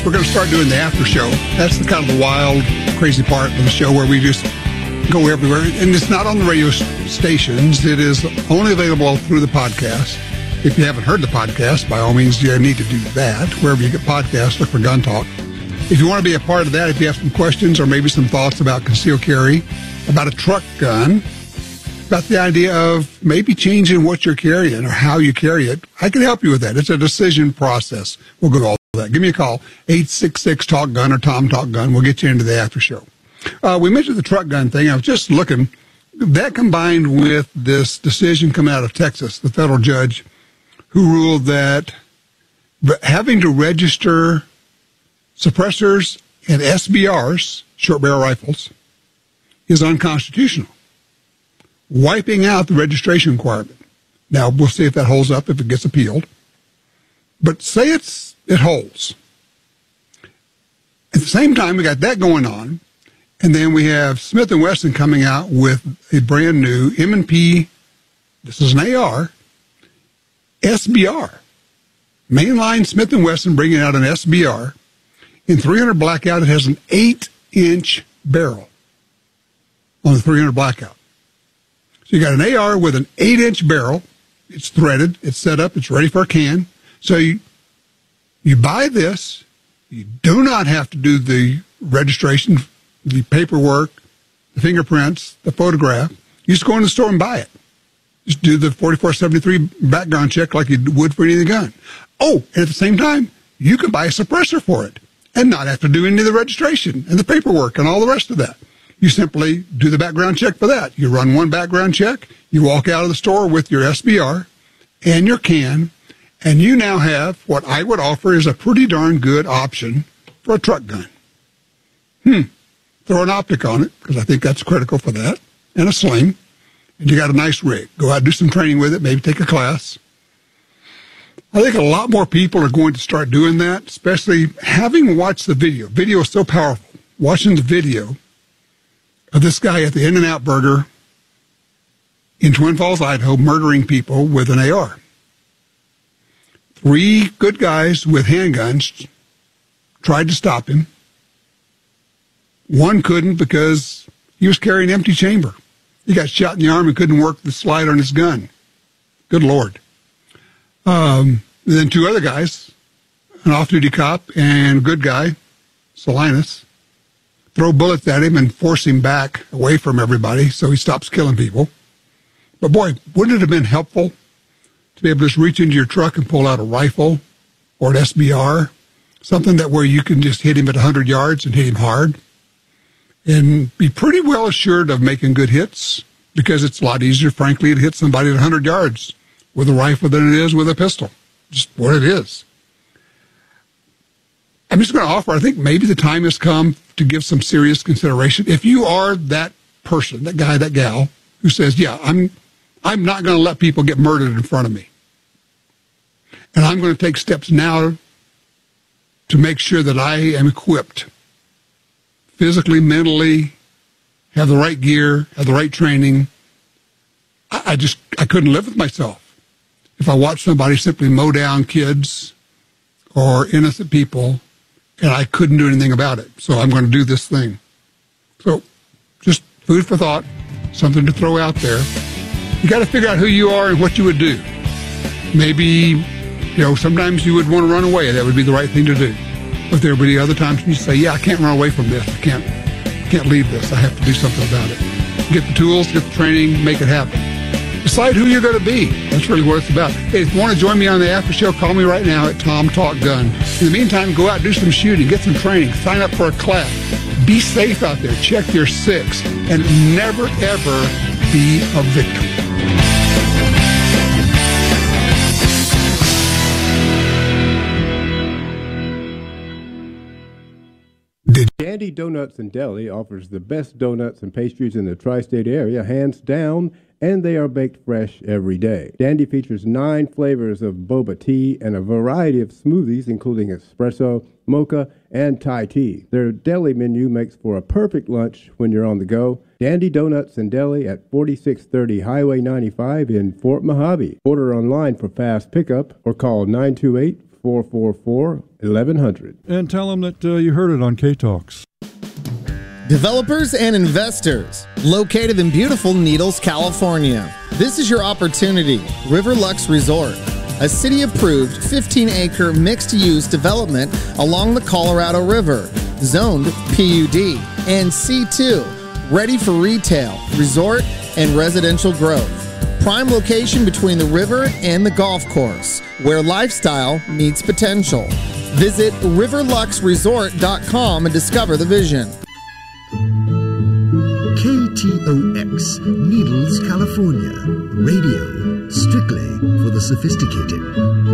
We're going to start doing the after show. That's the kind of the wild, crazy part of the show where we just go everywhere. And it's not on the radio stations. It is only available through the podcast. If you haven't heard the podcast, by all means, you need to do that. Wherever you get podcasts, look for Gun Talk. If you want to be a part of that, if you have some questions or maybe some thoughts about concealed carry, about a truck gun, about the idea of maybe changing what you're carrying or how you carry it, I can help you with that. It's a decision process. We'll go to all that. Give me a call, 866-TALK-GUN or Tom Talk Gun. We'll get you into the after show. We mentioned the truck gun thing. I was just looking. That combined with this decision coming out of Texas, the federal judge who ruled that having to register suppressors and SBRs, short barrel rifles, is unconstitutional, wiping out the registration requirement. Now, we'll see if that holds up, if it gets appealed. But say it holds. At the same time, we got that going on, and then we have Smith & Wesson coming out with a brand new M&P, this is an AR, SBR. Mainline Smith & Wesson bringing out an SBR. In 300 Blackout, it has an 8-inch barrel on the 300 Blackout. So you got an AR with an 8-inch barrel. It's threaded. It's set up. It's ready for a can. So you buy this. You do not have to do the registration, the paperwork, the fingerprints, the photograph. You just go in the store and buy it. Just do the 4473 background check like you would for any other gun. Oh, and at the same time, you can buy a suppressor for it and not have to do any of the registration and the paperwork and all the rest of that. You simply do the background check for that. You run one background check, you walk out of the store with your SBR and your can, and you now have what I would offer is a pretty darn good option for a truck gun. Throw an optic on it, because I think that's critical for that, and a sling, and you got a nice rig. Go out and do some training with it, maybe take a class. I think a lot more people are going to start doing that, especially having watched the video. Video is so powerful. Watching the video of this guy at the In-N-Out Burger in Twin Falls, Idaho, murdering people with an AR. 3 good guys with handguns tried to stop him. One couldn't because he was carrying an empty chamber. He got shot in the arm and couldn't work the slide on his gun. Good Lord. Then 2 other guys, an off-duty cop and a good guy, Salinas, throw bullets at him and force him back away from everybody so he stops killing people. But boy, wouldn't it have been helpful to be able to just reach into your truck and pull out a rifle or an SBR, something that where you can just hit him at 100 yards and hit him hard and be pretty well assured of making good hits, because it's a lot easier, frankly, to hit somebody at 100 yards with a rifle than it is with a pistol. Just what it is. I'm just going to offer, I think maybe the time has come to give some serious consideration. If you are that person, that guy, that gal, who says, yeah, I'm not going to let people get murdered in front of me, and I'm going to take steps now to make sure that I am equipped physically, mentally, have the right gear, have the right training. I couldn't live with myself if I watched somebody simply mow down kids or innocent people and I couldn't do anything about it. So I'm going to do this thing. So just food for thought, something to throw out there. You got to figure out who you are and what you would do. Maybe, sometimes you would want to run away. That would be the right thing to do. But there would be other times you say, yeah, I can't run away from this. I can't leave this. I have to do something about it. Get the tools, get the training, make it happen. Decide who you're going to be. That's really what it's about. Hey, if you want to join me on the after show, call me right now at Tom Talk Gun. In the meantime, go out and do some shooting, get some training, sign up for a class. Be safe out there. Check your 6, and never, ever be a victim. Dandy Donuts and Deli offers the best donuts and pastries in the tri-state area, hands down, and they are baked fresh every day. Dandy features 9 flavors of boba tea and a variety of smoothies, including espresso, mocha, and Thai tea. Their deli menu makes for a perfect lunch when you're on the go. Dandy Donuts and Deli at 4630 Highway 95 in Fort Mojave. Order online for fast pickup or call 928 444-1100. And tell them that you heard it on K-Talks. Developers and investors, located in beautiful Needles, California. This is your opportunity. River Lux Resort, a city-approved 15-acre mixed-use development along the Colorado River, zoned PUD and C2, ready for retail, resort, and residential growth. Prime location between the river and the golf course, where lifestyle meets potential. Visit riverluxresort.com and discover the vision. KTOX, Needles, California. Radio, strictly for the sophisticated.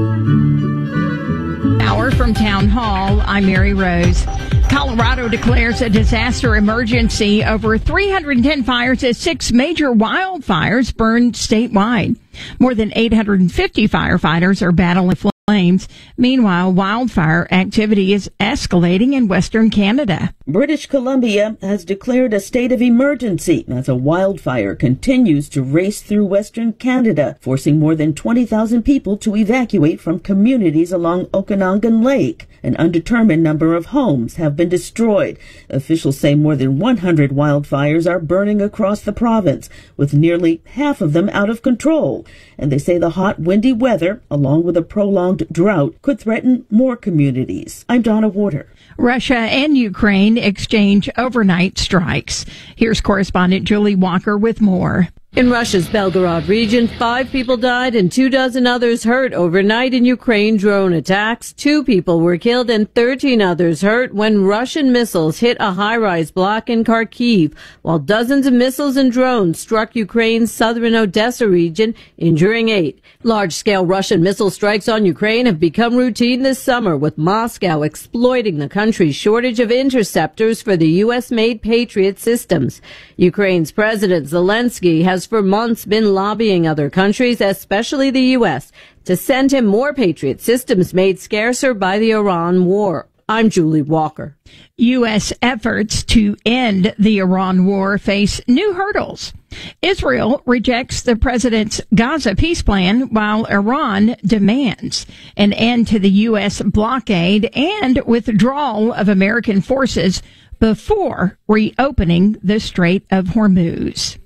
Hour from Town Hall, I'm Mary Rose. Colorado declares a disaster emergency over 310 fires as 6 major wildfires burned statewide. More than 850 firefighters are battling flames. Meanwhile, wildfire activity is escalating in Western Canada. British Columbia has declared a state of emergency as a wildfire continues to race through Western Canada, forcing more than 20,000 people to evacuate from communities along Okanagan Lake. An undetermined number of homes have been destroyed. Officials say more than 100 wildfires are burning across the province, with nearly half of them out of control. And they say the hot, windy weather, along with a prolonged drought, could threaten more communities. I'm Donna Warder. Russia and Ukraine exchange overnight strikes. Here's correspondent Julie Walker with more. In Russia's Belgorod region, 5 people died and 24 others hurt overnight in Ukraine drone attacks. 2 people were killed and 13 others hurt when Russian missiles hit a high-rise block in Kharkiv, while dozens of missiles and drones struck Ukraine's southern Odessa region, injuring 8. Large-scale Russian missile strikes on Ukraine have become routine this summer, with Moscow exploiting the country's shortage of interceptors for the U.S.-made Patriot systems. Ukraine's President Zelensky has for months been lobbying other countries, especially the U.S., to send him more Patriot systems made scarcer by the Iran war. I'm Julie Walker. U.S. efforts to end the Iran war face new hurdles. Israel rejects the president's Gaza peace plan, while Iran demands an end to the U.S. blockade and withdrawal of American forces before reopening the Strait of Hormuz.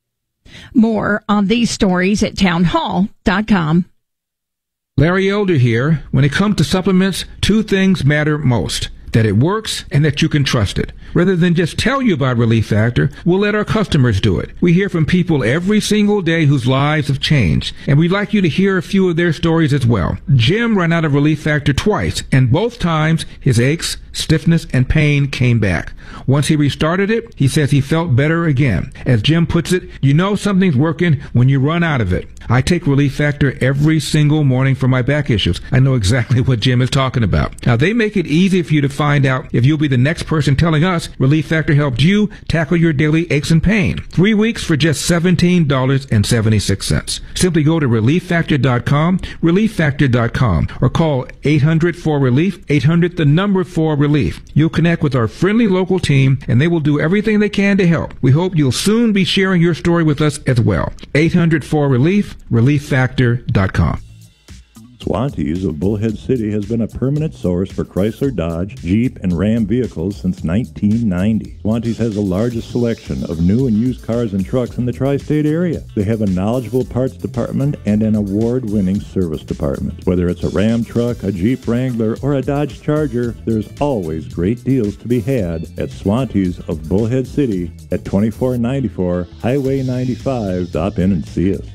More on these stories at townhall.com. Larry Elder here. When it comes to supplements, 2 things matter most: that it works and that you can trust it. Rather than just tell you about Relief Factor, we'll let our customers do it. We hear from people every single day whose lives have changed, and we'd like you to hear a few of their stories as well. Jim ran out of Relief Factor twice, and both times his aches, stiffness, and pain came back. Once he restarted it, he says he felt better again. As Jim puts it, you know something's working when you run out of it. I take Relief Factor every single morning for my back issues. I know exactly what Jim is talking about. Now, they make it easy for you to find out if you'll be the next person telling us Relief Factor helped you tackle your daily aches and pain. 3 weeks for just $17.76. Simply go to ReliefFactor.com, ReliefFactor.com, or call 800-4RELIEF, 800-4RELIEF. You'll connect with our friendly local team, and they will do everything they can to help. We hope you'll soon be sharing your story with us as well. 800-4RELIEF, ReliefFactor.com. Swantees of Bullhead City has been a permanent source for Chrysler, Dodge, Jeep, and Ram vehicles since 1990. Swantees has the largest selection of new and used cars and trucks in the tri-state area. They have a knowledgeable parts department and an award-winning service department. Whether it's a Ram truck, a Jeep Wrangler, or a Dodge Charger, there's always great deals to be had at Swantees of Bullhead City at 2494 Highway 95. Stop in and see us.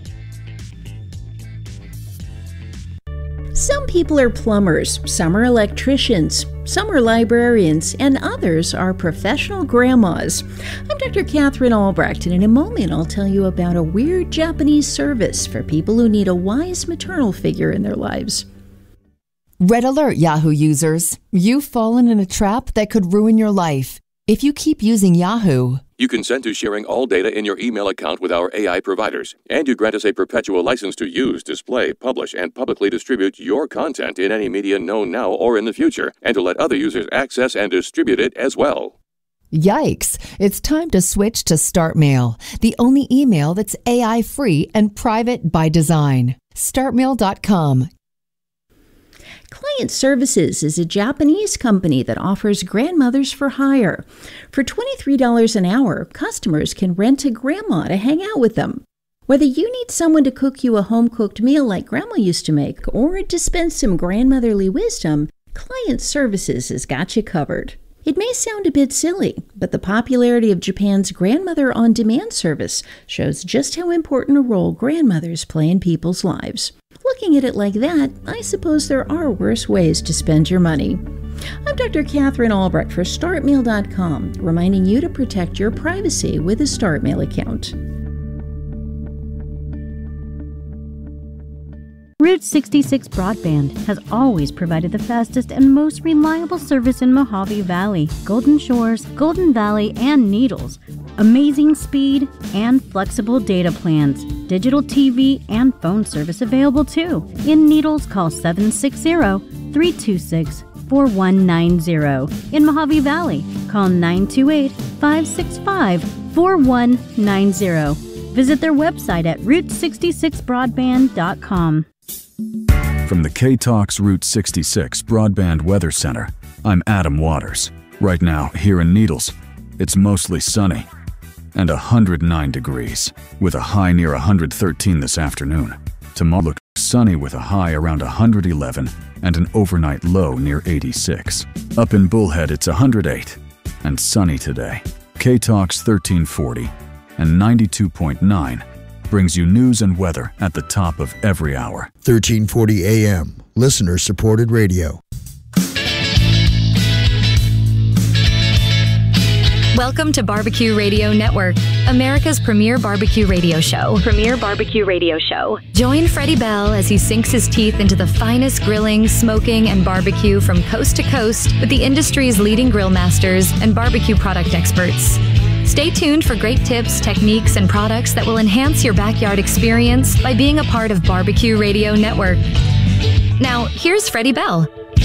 Some people are plumbers, some are electricians, some are librarians, and others are professional grandmas. I'm Dr. Catherine Albrecht, and in a moment I'll tell you about a weird Japanese service for people who need a wise maternal figure in their lives. Red alert, Yahoo users. You've fallen in a trap that could ruin your life. If you keep using Yahoo, you consent to sharing all data in your email account with our AI providers, and you grant us a perpetual license to use, display, publish, and publicly distribute your content in any media known now or in the future, and to let other users access and distribute it as well. Yikes! It's time to switch to StartMail, the only email that's AI-free and private by design. StartMail.com. Client Services is a Japanese company that offers grandmothers for hire. For $23 an hour, customers can rent a grandma to hang out with them. Whether you need someone to cook you a home-cooked meal like Grandma used to make or dispense some grandmotherly wisdom, Client Services has got you covered. It may sound a bit silly, but the popularity of Japan's Grandmother on Demand service shows just how important a role grandmothers play in people's lives. Looking at it like that, I suppose there are worse ways to spend your money. I'm Dr. Catherine Albrecht for StartMail.com, reminding you to protect your privacy with a StartMail account. Route 66 Broadband has always provided the fastest and most reliable service in Mojave Valley, Golden Shores, Golden Valley, and Needles. Amazing speed and flexible data plans. Digital TV and phone service available too. In Needles, call 760-326-4190. In Mojave Valley, call 928-565-4190. Visit their website at route66broadband.com. From the K-Talks Route 66 Broadband Weather Center, I'm Adam Waters. Right now, here in Needles, it's mostly sunny and 109 degrees, with a high near 113 this afternoon. Tomorrow looks sunny with a high around 111 and an overnight low near 86. Up in Bullhead, it's 108 and sunny today. K-Talks 1340 and 92.9 brings you news and weather at the top of every hour. 1340 AM, listener-supported radio. Welcome to Barbecue Radio Network, America's premier barbecue radio show. Join Freddie Bell as he sinks his teeth into the finest grilling, smoking, and barbecue from coast to coast with the industry's leading grill masters and barbecue product experts. Stay tuned for great tips, techniques, and products that will enhance your backyard experience by being a part of Barbecue Radio Network. Now, here's Freddie Bell.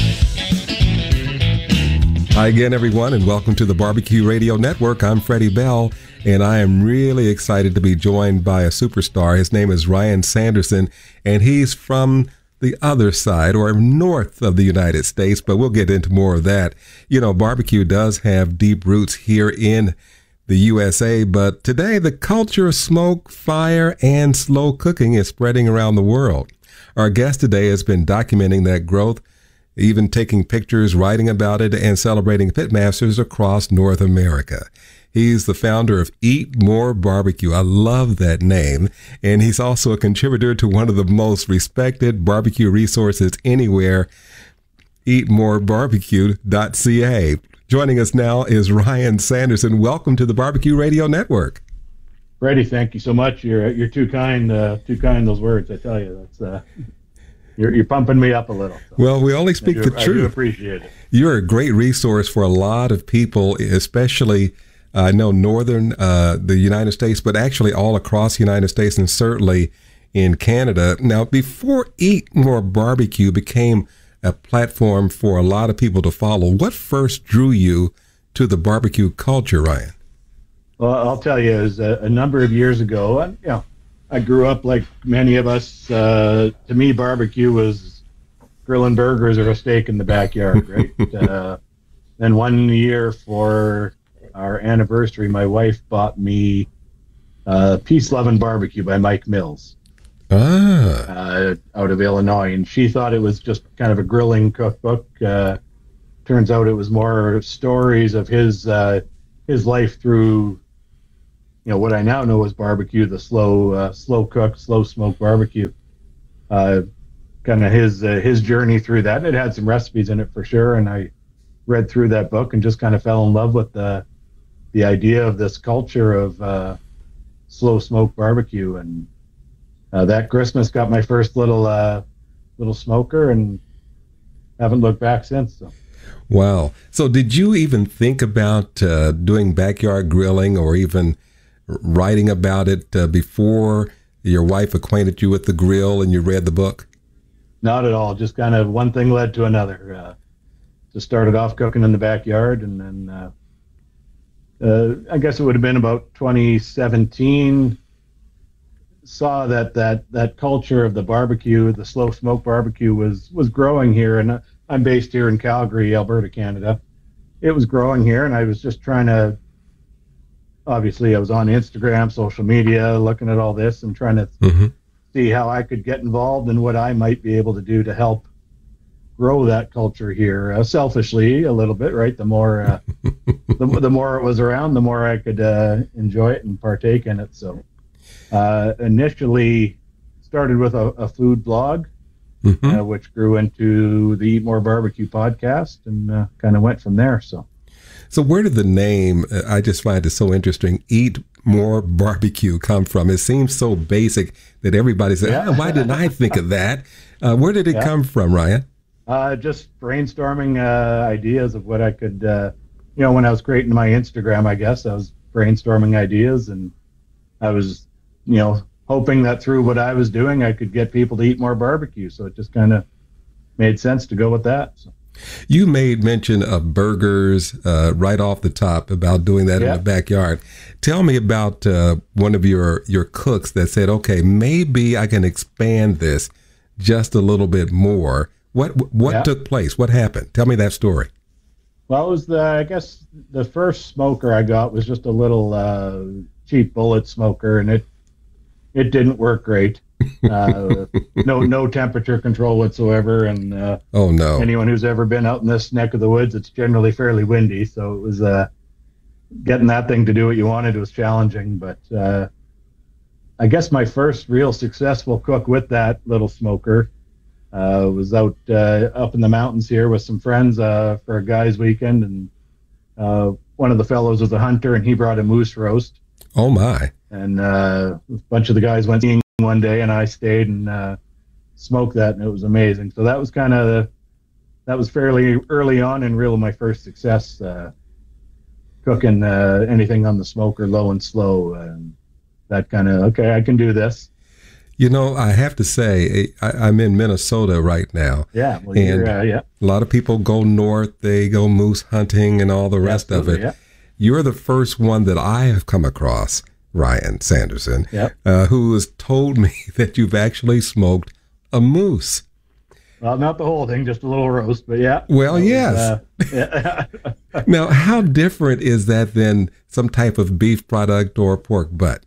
Hi again, everyone, and welcome to the Barbecue Radio Network. I'm Freddie Bell, and I am really excited to be joined by a superstar. His name is Ryan Sanderson, and he's from the other side, or north of the United States, but we'll get into more of that. You know, barbecue does have deep roots here in the USA, but today the culture of smoke, fire, and slow cooking is spreading around the world. Our guest today has been documenting that growth, even taking pictures, writing about it, and celebrating pitmasters across North America. He's the founder of Eat More Barbecue. I love that name. And he's also a contributor to one of the most respected barbecue resources anywhere, eatmorebarbecue.ca. Joining us now is Ryan Sanderson. Welcome to the Barbecue Radio Network. Freddie, thank you so much. You're too kind. Those words, I tell you. That's you're pumping me up a little. So. Well, we only speak the truth. I do appreciate it. You're a great resource for a lot of people, especially I know northern the United States, but actually all across the United States and certainly in Canada. Now, before Eat More Barbecue became a platform for a lot of people to follow, what first drew you to the barbecue culture, Ryan? Well, I'll tell you, it was a number of years ago. I grew up like many of us. To me, barbecue was grilling burgers or a steak in the backyard, right? Then one year for our anniversary, my wife bought me Peace Lovin' Barbecue by Mike Mills. Out of Illinois, and she thought it was just kind of a grilling cookbook. Turns out it was more stories of his life through, what I now know as barbecue, the slow cook, slow smoke barbecue. Kind of his journey through that. And it had some recipes in it for sure, and I read through that book and just kind of fell in love with the idea of this culture of slow smoke barbecue. And that Christmas got my first little smoker, and haven't looked back since. So. Wow. So did you even think about doing backyard grilling or even writing about it before your wife acquainted you with the grill and you read the book? Not at all. Just kind of one thing led to another. Just started off cooking in the backyard, and then I guess it would have been about 2017. saw that culture of the barbecue, the slow smoke barbecue, was growing here, and I'm based here in Calgary, Alberta, Canada. It was growing here, and I was just trying to. Obviously, I was on Instagram, social media, looking at all this, and trying to see how I could get involved and what I might be able to do to help grow that culture here. Selfishly, a little bit, right? The more the more it was around, the more I could enjoy it and partake in it. So. Initially started with a food blog, which grew into the Eat More Barbecue podcast, and kind of went from there. So where did the name, I just find it so interesting, Eat More Barbecue come from? It seems so basic that everybody says, why didn't I think of that? Where did it come from, Ryan? Just brainstorming ideas of what I could, when I was creating my Instagram, I guess, I was brainstorming ideas, and I was hoping that through what I was doing, I could get people to eat more barbecue. So it just kind of made sense to go with that. So. You made mention of burgers right off the top about doing that in the backyard. Tell me about one of your cooks that said, okay, maybe I can expand this just a little bit more. What took place? What happened? Tell me that story. Well, it was I guess the first smoker I got was just a little cheap bullet smoker, and it didn't work great. No temperature control whatsoever, and oh no! Anyone who's ever been out in this neck of the woods, it's generally fairly windy, so it was getting that thing to do what you wanted was challenging. But I guess my first real successful cook with that little smoker was out up in the mountains here with some friends for a guys' weekend, and one of the fellows was a hunter, and he brought a moose roast. Oh my! And a bunch of the guys went skiing one day, and I stayed and smoked that, and it was amazing. So that was that was fairly early on, and really my first success cooking anything on the smoker, low and slow, and that kind of, okay, I can do this. I have to say, I'm in Minnesota right now. Yeah, well, and a lot of people go north, they go moose hunting and all the rest of it. Yeah. You're the first one that I have come across, Ryan Sanderson, who has told me that you've actually smoked a moose. Well, not the whole thing, just a little roast, but yeah. Well, yes. Now, how different is that than some type of beef product or pork butt?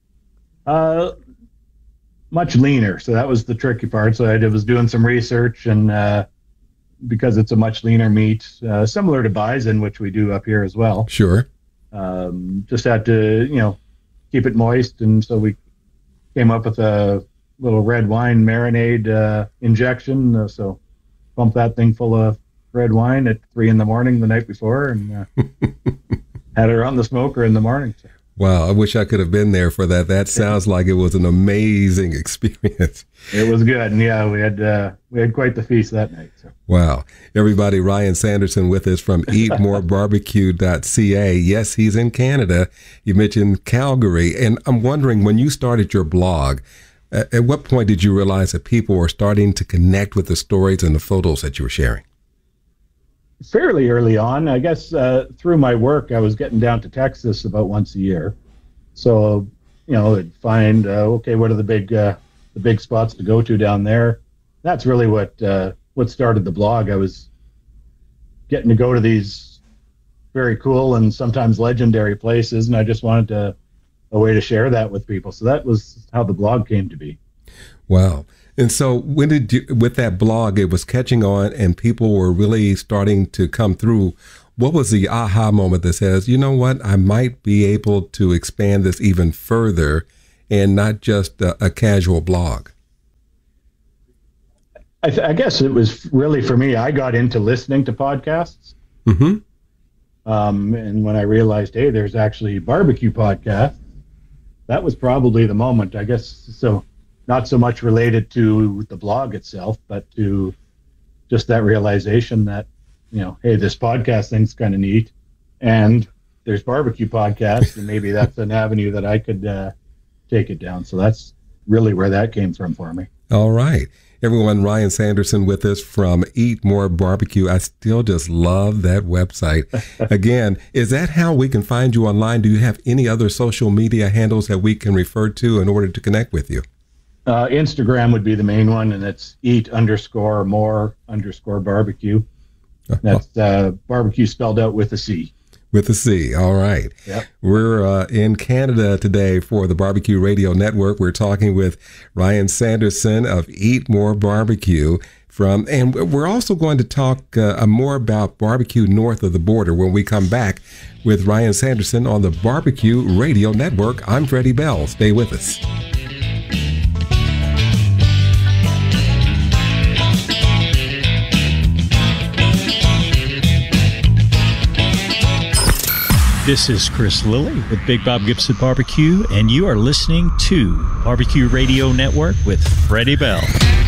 Much leaner. So that was the tricky part. So I was doing some research, and because it's a much leaner meat, similar to bison, which we do up here as well. Sure. Just had to, keep it moist. And so we came up with a little red wine marinade injection. So pump that thing full of red wine at 3 a.m. the night before, and had it on the smoker in the morning. Wow, I wish I could have been there for that. That sounds like it was an amazing experience. It was good, and we had quite the feast that night. So. Wow. Everybody, Ryan Sanderson with us from eatmorebarbecue.ca. Yes, he's in Canada. You mentioned Calgary, and I'm wondering, when you started your blog, at what point did you realize that people were starting to connect with the stories and the photos that you were sharing? Fairly early on, I guess. Through my work, I was getting down to Texas about once a year, so I'd find okay, what are the big spots to go to down there. That's really what started the blog. I was getting to go to these very cool and sometimes legendary places, and I just wanted a way to share that with people. So that was how the blog came to be. Wow. And so when did you, with that blog, it was catching on and people were really starting to come through. What was the aha moment that says, you know what, I might be able to expand this even further and not just a casual blog? I guess it was really, for me, I got into listening to podcasts. Mm-hmm. And when I realized, hey, there's actually barbecue podcasts, that was probably the moment, I guess. So not so much related to the blog itself, but to just that realization that, hey, this podcast thing's kind of neat, and there's barbecue podcasts, and maybe that's an avenue that I could take it down. So that's really where that came from for me. All right. Everyone, Ryan Sanderson with us from Eat More Barbecue. I still just love that website. Again, is that how we can find you online? Do you have any other social media handles that we can refer to in order to connect with you? Instagram would be the main one, and it's eat_more_barbecue. That's barbecue spelled out with a C. With a C. All right. Yep. We're in Canada today for the Barbecue Radio Network. We're talking with Ryan Sanderson of Eat More Barbecue. And we're also going to talk more about barbecue north of the border when we come back with Ryan Sanderson on the Barbecue Radio Network. I'm Freddie Bell. Stay with us. This is Chris Lilly with Big Bob Gibson Barbecue, and you are listening to Barbecue Radio Network with Freddie Bell.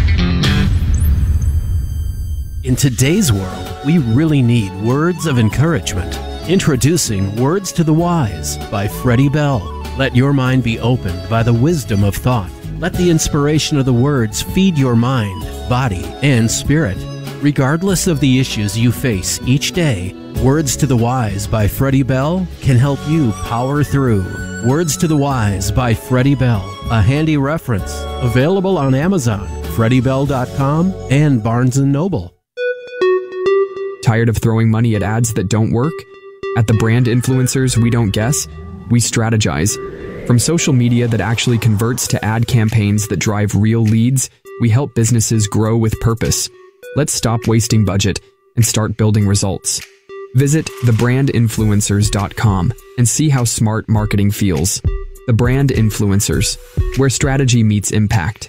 In today's world, we really need words of encouragement. Introducing Words to the Wise by Freddie Bell. Let your mind be opened by the wisdom of thought. Let the inspiration of the words feed your mind, body, and spirit. Regardless of the issues you face each day, Words to the Wise by Freddie Bell can help you power through. Words to the Wise by Freddie Bell, a handy reference. Available on Amazon, FreddieBell.com, and Barnes & Noble. Tired of throwing money at ads that don't work? At the Brand Influencers We Don't Guess, we strategize. From social media that actually converts to ad campaigns that drive real leads, we help businesses grow with purpose. Let's stop wasting budget and start building results. Visit thebrandinfluencers.com and see how smart marketing feels. The Brand Influencers, where strategy meets impact.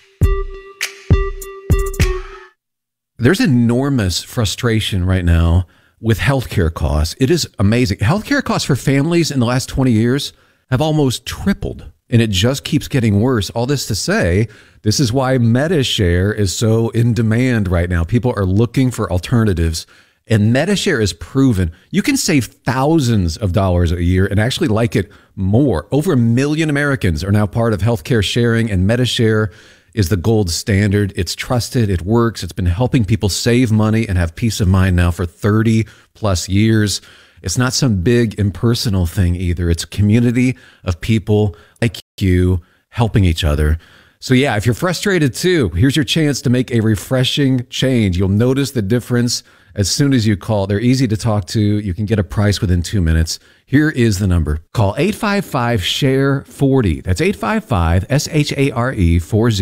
There's enormous frustration right now with healthcare costs. It is amazing. Healthcare costs for families in the last 20 years have almost tripled, and it just keeps getting worse. All this to say, this is why MediShare is so in demand right now. People are looking for alternatives. And MediShare is proven you can save thousands of dollars a year and actually like it more. Over 1 million Americans are now part of healthcare sharing, and MediShare is the gold standard. It's trusted. It works. It's been helping people save money and have peace of mind now for 30 plus years. It's not some big impersonal thing either. It's a community of people like you helping each other. So yeah, if you're frustrated too, here's your chance to make a refreshing change. You'll notice the difference as soon as you call. They're easy to talk to. You can get a price within 2 minutes. Here is the number. Call 855-SHARE-40. That's 855-SHARE-40.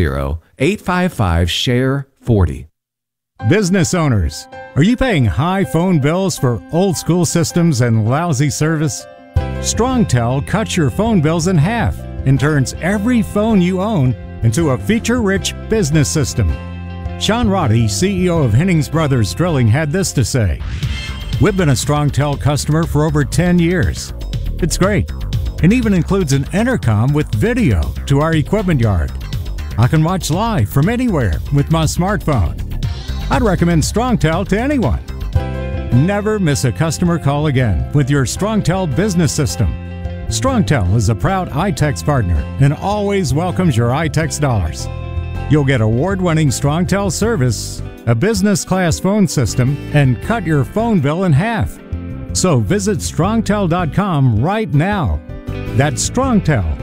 855-SHARE-40. Business owners, are you paying high phone bills for old school systems and lousy service? StrongTel cuts your phone bills in half and turns every phone you own into a feature-rich business system. Sean Roddy, CEO of Hennings Brothers Drilling, had this to say: "We've been a StrongTel customer for over 10 years. It's great, and even includes an intercom with video to our equipment yard. I can watch live from anywhere with my smartphone. I'd recommend StrongTel to anyone. Never miss a customer call again with your StrongTel business system. StrongTel is a proud iTex partner and always welcomes your iTex dollars. You'll get award-winning StrongTel service, a business-class phone system, and cut your phone bill in half. So visit StrongTel.com right now. That's StrongTel,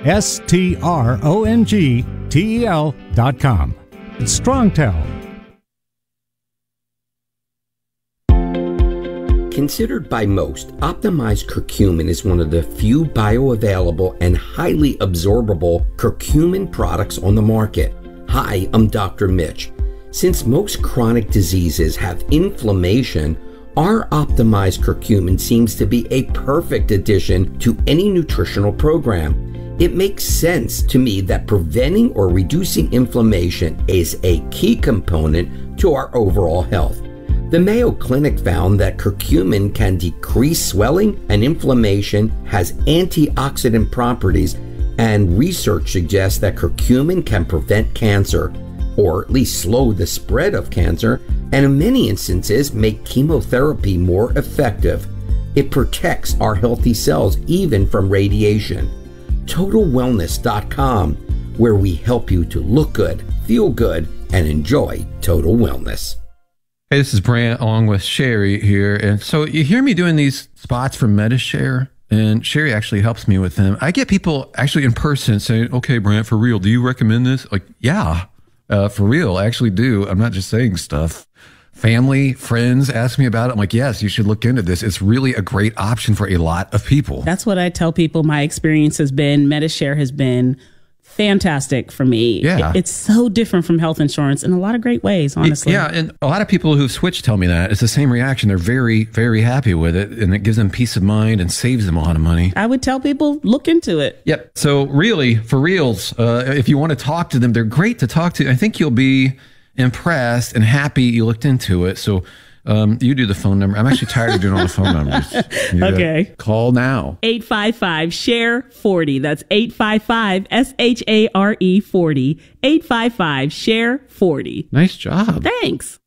StrongTel.com. It's StrongTel. Considered by most, optimized curcumin is one of the few bioavailable and highly absorbable curcumin products on the market. Hi, I'm Dr. Mitch. Since most chronic diseases have inflammation, our optimized curcumin seems to be a perfect addition to any nutritional program. It makes sense to me that preventing or reducing inflammation is a key component to our overall health. The Mayo Clinic found that curcumin can decrease swelling and inflammation, has antioxidant properties, and research suggests that curcumin can prevent cancer, or at least slow the spread of cancer, and in many instances make chemotherapy more effective. It protects our healthy cells even from radiation. TotalWellness.com, where we help you to look good, feel good, and enjoy total wellness. Hey, this is Brant along with Sherry here. And so you hear me doing these spots for MediShare, and Sherry actually helps me with them. I get people actually in person saying, okay, Brant, for real, do you recommend this? Like, yeah, for real, I actually do. I'm not just saying stuff. Family, friends ask me about it. I'm like, yes, you should look into this. It's really a great option for a lot of people. That's what I tell people my experience has been. MediShare has been fantastic for me. Yeah. It's so different from health insurance in a lot of great ways, honestly. Yeah, and a lot of people who've switched tell me that. It's the same reaction. They're very, very happy with it, and it gives them peace of mind and saves them a lot of money. I would tell people, look into it. Yep. So really, for reals, if you want to talk to them, they're great to talk to. I think you'll be impressed and happy you looked into it. So you do the phone number. I'm actually tired of doing all the phone numbers. Okay. Call now. 855-SHARE-40. That's 855-SHARE-40. 855-SHARE-40. Nice job. Thanks.